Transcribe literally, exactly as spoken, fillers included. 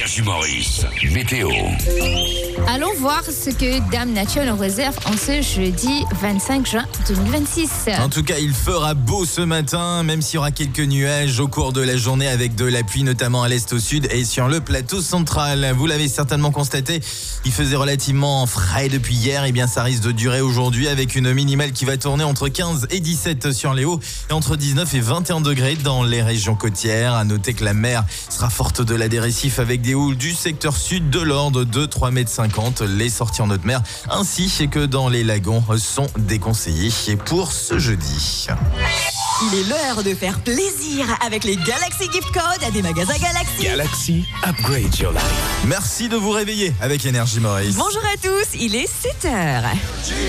Énergie Maurice, météo. Allons voir ce que Dame Nature nous réserve en ce jeudi vingt-cinq juin deux mille vingt-six. En tout cas, il fera beau ce matin, même s'il y aura quelques nuages au cours de la journée avec de la pluie, notamment à l'est, au sud et sur le plateau central. Vous l'avez certainement constaté, il faisait relativement frais depuis hier. Et bien, ça risque de durer aujourd'hui avec une minimale qui va tourner entre quinze et dix-sept sur les hauts et entre dix-neuf et vingt et un degrés dans les régions côtières. À noter que la mer sera forte au-delà des récifs avec des houles du secteur sud de l'ordre de trois mètres cinquante. Les sorties en haute mer ainsi que dans les lagons sont déconseillées pour ce jeudi. Il est l'heure de faire plaisir avec les Galaxy Gift Codes des magasins Galaxy. Galaxy, upgrade your life. Merci de vous réveiller avec Énergie Maurice. Bonjour à tous, il est sept heures.